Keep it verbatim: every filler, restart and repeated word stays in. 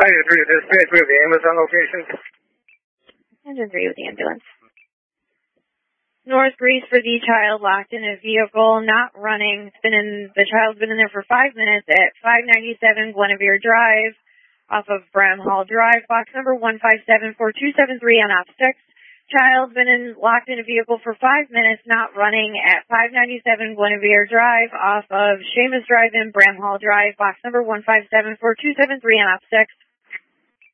I agree with this. I agree with the Amazon location. I agree with the ambulance. North Greece for the child locked in a vehicle, not running. It's been in, the child's been in there for five minutes at five ninety-seven Guinevere Drive off of Bramhall Drive. Box number one five seven four two seven three on ops text. Child's been in, locked in a vehicle for five minutes, not running at five ninety-seven Guinevere Drive off of Seamus Drive in Bramhall Drive. Box number one five seven four two seven three on ops text.